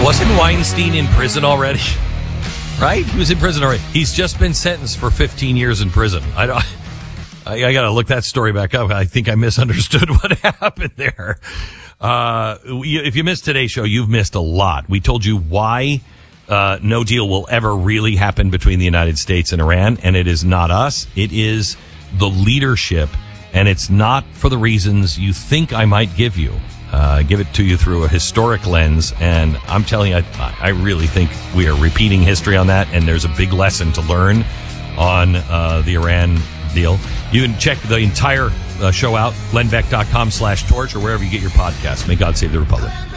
Wasn't Weinstein in prison already? Right? He was in prison already. He's just been sentenced for 15 years in prison. I got to look that story back up. I think I misunderstood what happened there. If you missed today's show, you've missed a lot. We told you why no deal will ever really happen between the United States and Iran, and it is not us. It is the leadership, and it's not for the reasons you think I might give you. Give it to you through a historic lens, and I'm telling you, I really think we are repeating history on that, and there's a big lesson to learn on the Iran deal. You can check the entire show out, glennbeck.com/torch, or wherever you get your podcasts. May God save the Republic.